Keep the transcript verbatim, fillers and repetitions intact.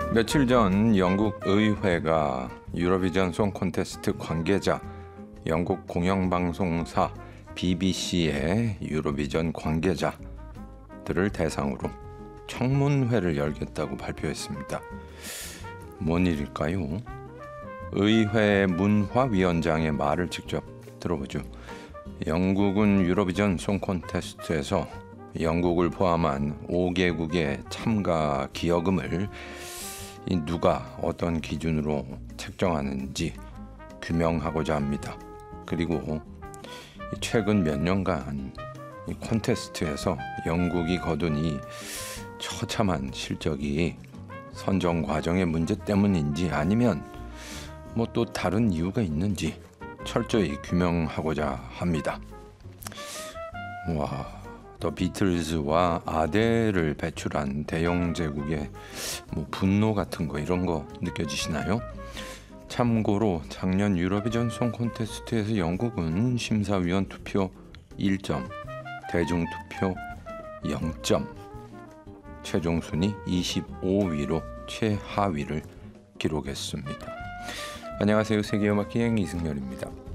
며칠 전 영국 의회가 유로비전 송 콘테스트 관계자 영국 공영방송사 비비씨의 유로비전 관계자들을 대상으로 청문회를 열겠다고 발표했습니다. 뭔 일일까요? 의회 문화위원장의 말을 직접 들어보죠. 영국은 유로비전 송 콘테스트에서 영국을 포함한 오 개국의 참가 기여금을 누가 어떤 기준으로 책정하는지 규명하고자 합니다. 그리고 최근 몇 년간 이 콘테스트에서 영국이 거둔 이 처참한 실적이 선정 과정의 문제 때문인지 아니면 뭐 또 다른 이유가 있는지 철저히 규명하고자 합니다. 와. 더 비틀즈와 아델을 배출한 대영 제국의 뭐 분노 같은 거 이런 거 느껴지시나요? 참고로 작년 유로비전 송 콘테스트에서 영국은 심사위원 투표 일 점, 대중 투표 영 점, 최종 순위 이십오 위로 최하위를 기록했습니다. 안녕하세요. 세계음악 기행 이승열입니다.